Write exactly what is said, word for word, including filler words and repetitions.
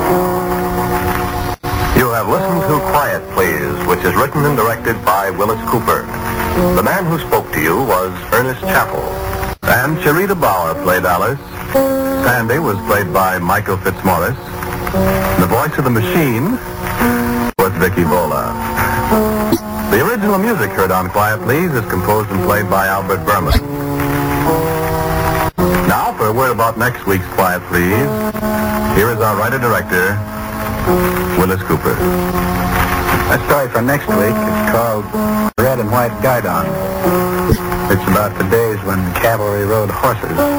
You have listened to Quiet Please, which is written and directed by Willis Cooper. The man who spoke to you was Ernest Chappell. And Cherita Bauer played Alice. Sandy was played by Michael Fitzmaurice. The voice of the machine was Vicky Vola. The original music heard on Quiet Please is composed and played by Albert Berman. Now, for a word about next week's Quiet Please, here is our writer-director, Willis Cooper. That story for next week is called Red and White Guidon. It's about the days when cavalry rode horses.